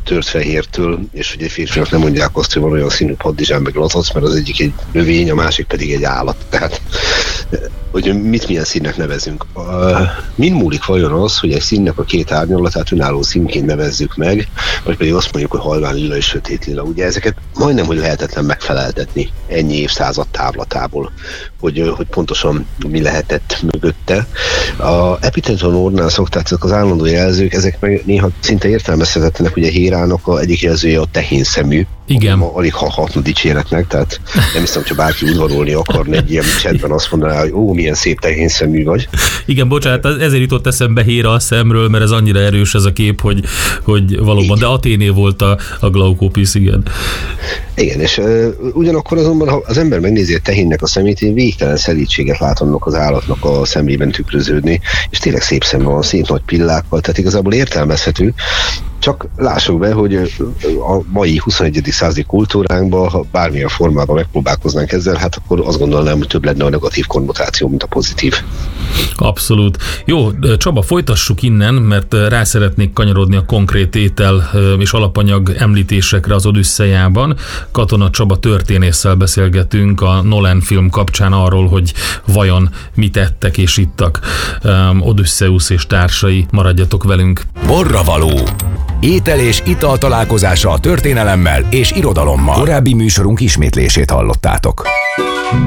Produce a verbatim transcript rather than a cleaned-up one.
tört fehértől, és hogy egy férfinak nem mondják azt, hogy van olyan színű padlizsán meg lazac, mert az egyik egy növény, a másik pedig egy állat. Tehát, hogy mit milyen színnek nevezünk. Mind múlik vajon az, hogy egy színnek a két árnyalatát önálló színként nevezzük meg, vagy pedig azt mondjuk, hogy halvány lila és sötét lila. Ugye ezeket majdnem, hogy lehetetlen megfeleltetni ennyi évszázad távlatából, hogy, hogy pontosan mi lehetett mögötte. A epitetonórnál szokták az állandó jelzők, ezek meg néha szinte értelmezhetetlenek, ugye Hérának a egyik jelzője a tehén szemű. Igen. Alig hallhatna dicséretnek, tehát nem hiszem, hogyha bárki udvarolni akarna egy ilyen csetben, azt mondaná, hogy ó, milyen szép tehén szemű vagy. Igen, bocsánat, ezért jutott eszembe Héra a szemről, mert ez annyira erős ez a kép, hogy, hogy valóban, de Athénél volt a, a Glaukópisz, igen. Igen, és uh, ugyanakkor azonban, ha az ember megnézi a tehénnek a szemét, én végtelen szelídséget lát annak az állatnak a szemében tükröződni, és tényleg szép szeme van, szép nagy pillákkal, tehát igazából értelmezhető. Csak lássuk be, hogy a mai huszonegyedik századi kultúránkban, ha bármilyen formában megpróbálkoznánk ezzel, hát akkor azt gondolnám, hogy több lenne a negatív konnotáció, mint a pozitív. Abszolút. Jó, Csaba, folytassuk innen, mert rá szeretnék kanyarodni a konkrét étel és alapanyag említésekre az Odüsszeiában. Katona Csaba történésszel beszélgetünk a Nolan film kapcsán arról, hogy vajon mit ettek és ittak Odüsszeusz és társai. Maradjatok velünk. Borravaló. Étel és ital találkozása a történelemmel és irodalommal. Korábbi műsorunk ismétlését hallottátok.